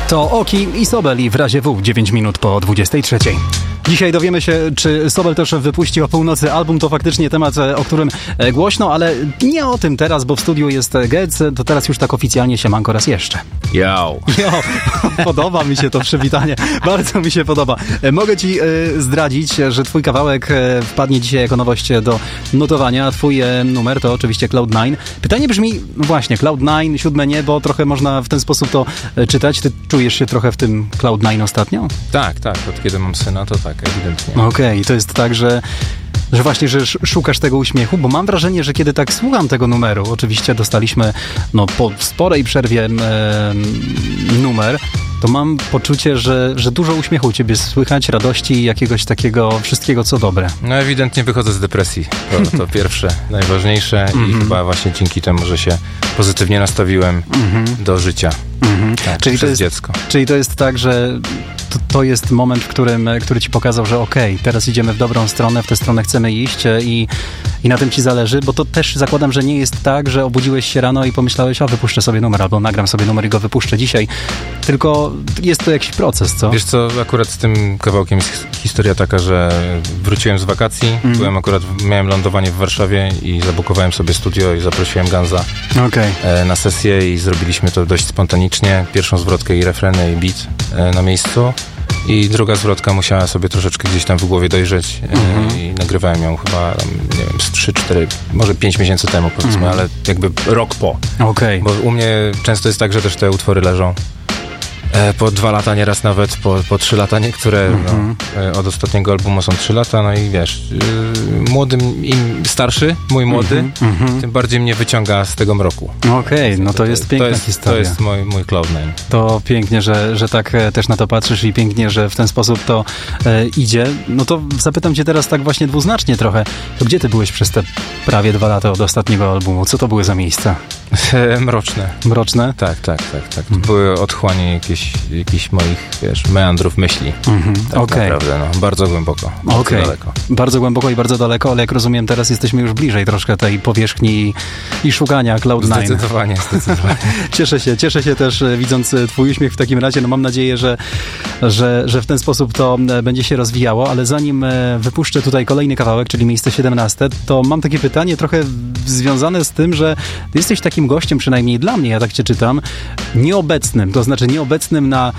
To Oki i Sobel i w razie W 9 minut po 23. Dzisiaj dowiemy się, czy Sobel też wypuści o północy album. To faktycznie temat, o którym głośno, ale nie o tym teraz, bo w studiu jest Gec. To teraz już tak oficjalnie siemanko raz jeszcze. Yo. Podoba mi się to przywitanie. Bardzo mi się podoba. Mogę ci zdradzić, że twój kawałek wpadnie dzisiaj jako nowość do notowania. Twój numer to oczywiście Cloud9. Pytanie brzmi, no właśnie, Cloud9, siódme niebo, trochę można w ten sposób to czytać. Ty czujesz się trochę w tym Cloud9 ostatnio? Tak. Od kiedy mam syna, to tak, ewidentnie. Okej, to jest tak, że właśnie, że szukasz tego uśmiechu, bo mam wrażenie, że kiedy tak słucham tego numeru, oczywiście dostaliśmy po sporej przerwie numer, to mam poczucie, że dużo uśmiechu u ciebie słychać, radości i jakiegoś takiego wszystkiego, co dobre. No ewidentnie wychodzę z depresji. To pierwsze, najważniejsze i chyba właśnie dzięki temu, że się pozytywnie nastawiłem do życia. Tak, czyli przez dziecko. Czyli to jest tak, że to jest moment, który ci pokazał, że okej, teraz idziemy w dobrą stronę, w tę stronę chcemy iść i na tym ci zależy, bo to też zakładam, że nie jest tak, że obudziłeś się rano i pomyślałeś, wypuszczę sobie numer, albo nagram sobie numer i go wypuszczę dzisiaj, tylko jest to jakiś proces, co? Wiesz co, akurat z tym kawałkiem jest historia taka, że wróciłem z wakacji, miałem lądowanie w Warszawie i zabukowałem sobie studio i zaprosiłem Ganza na sesję i zrobiliśmy to dość spontanicznie. Pierwszą zwrotkę i refreny i beat na miejscu. I druga zwrotka musiała sobie troszeczkę gdzieś tam w głowie dojrzeć i nagrywałem ją chyba, nie wiem, z 3-4, może 5 miesięcy temu powiedzmy, ale jakby rok po. Bo u mnie często jest tak, że też te utwory leżą po 2 lata, nieraz nawet po 3 lata, niektóre od ostatniego albumu są 3 lata, no i wiesz, młodym, im starszy, mój młody, tym bardziej mnie wyciąga z tego mroku. To jest piękna historia. To jest mój Cloud9. To pięknie, że tak też na to patrzysz i pięknie, że w ten sposób to idzie. No to zapytam cię teraz tak właśnie dwuznacznie trochę, to gdzie ty byłeś przez te prawie 2 lata od ostatniego albumu? Co to były za miejsca? Mroczne. Mroczne? Tak. To były otchłanie jakichś moich, wiesz, meandrów myśli. Naprawdę, bardzo głęboko. Bardzo daleko. Bardzo głęboko i bardzo daleko, ale jak rozumiem, teraz jesteśmy już bliżej troszkę tej powierzchni i szukania Cloud9. Zdecydowanie. Cieszę się też, widząc twój uśmiech w takim razie. Mam nadzieję, że w ten sposób to będzie się rozwijało, ale zanim wypuszczę tutaj kolejny kawałek, czyli miejsce 17, to mam takie pytanie trochę związane z tym, że ty jesteś takim gościem, przynajmniej dla mnie, ja tak cię czytam, nieobecnym, to znaczy nieobecnym na